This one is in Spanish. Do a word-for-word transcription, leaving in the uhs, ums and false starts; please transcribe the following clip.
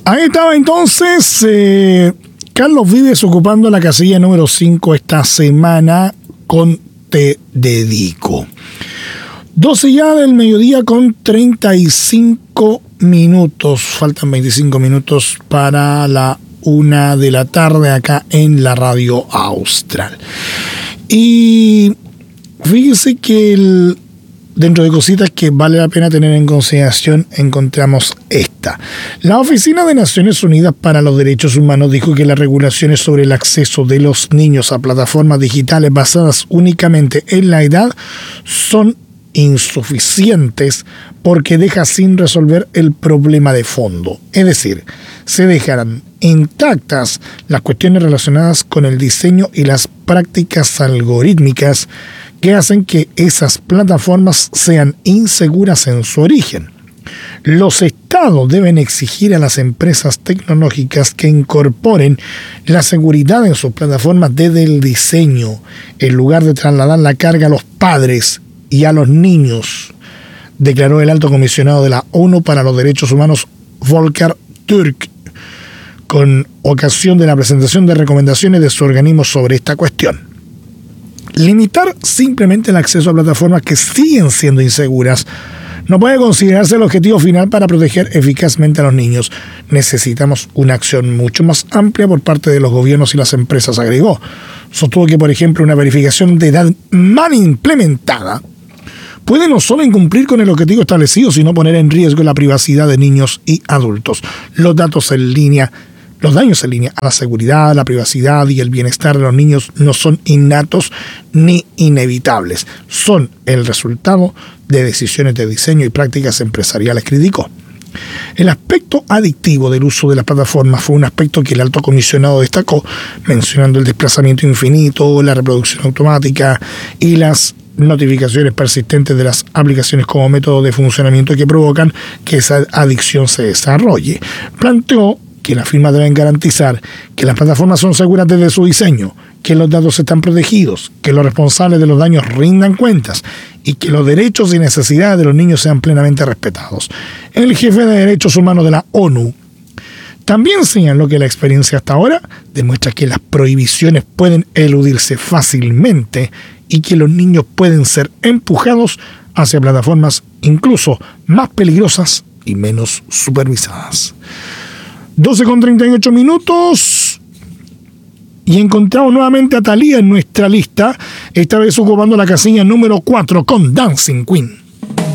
Ahí estaba entonces eh, Carlos Vives ocupando la casilla número cinco esta semana con Te Dedico. doce ya del mediodía con treinta y cinco minutos. Faltan veinticinco minutos para la una de la tarde acá en la Radio Austral. Y fíjese que el, dentro de cositas que vale la pena tener en consideración, encontramos esta. La Oficina de Naciones Unidas para los Derechos Humanos dijo que las regulaciones sobre el acceso de los niños a plataformas digitales basadas únicamente en la edad son insuficientes porque deja sin resolver el problema de fondo. Es decir, se dejarán intactas las cuestiones relacionadas con el diseño y las prácticas algorítmicas que hacen que esas plataformas sean inseguras en su origen. Los estados deben exigir a las empresas tecnológicas que incorporen la seguridad en sus plataformas desde el diseño, en lugar de trasladar la carga a los padres y a los niños, declaró el alto comisionado de la ONU para los Derechos Humanos, Volker Türk, con ocasión de la presentación de recomendaciones de su organismo sobre esta cuestión. Limitar simplemente el acceso a plataformas que siguen siendo inseguras no puede considerarse el objetivo final para proteger eficazmente a los niños. Necesitamos una acción mucho más amplia por parte de los gobiernos y las empresas, agregó. Sostuvo que, por ejemplo, una verificación de edad mal implementada puede no solo incumplir con el objetivo establecido, sino poner en riesgo la privacidad de niños y adultos. Los datos en línea, los daños en línea a la seguridad, la privacidad y el bienestar de los niños no son innatos ni inevitables. Son el resultado de decisiones de diseño y prácticas empresariales, criticó. El aspecto adictivo del uso de las plataformas fue un aspecto que el alto comisionado destacó, mencionando el desplazamiento infinito, la reproducción automática y las notificaciones persistentes de las aplicaciones como método de funcionamiento que provocan que esa adicción se desarrolle. Planteó que las firmas deben garantizar que las plataformas son seguras desde su diseño, que los datos están protegidos, que los responsables de los daños rindan cuentas y que los derechos y necesidades de los niños sean plenamente respetados. El jefe de Derechos Humanos de la ONU también señaló que la experiencia hasta ahora demuestra que las prohibiciones pueden eludirse fácilmente y que los niños pueden ser empujados hacia plataformas incluso más peligrosas y menos supervisadas. doce con treinta y ocho minutos y encontramos nuevamente a Thalía en nuestra lista, esta vez ocupando la casilla número cuatro con Dancing Queen.